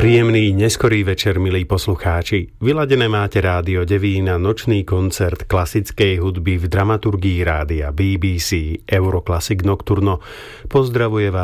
Príjemný neskorý večer, milí poslucháči. Vyladené máte Rádio Devín na nočný koncert klasickej hudby v dramaturgii rádia BBC Euroclassic Nocturno. Pozdravuje vás